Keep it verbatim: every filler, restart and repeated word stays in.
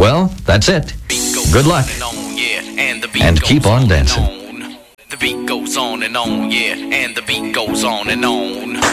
Well, that's it. Good luck. And keep on dancing. The beat goes on and on, yeah, and the beat goes on and on.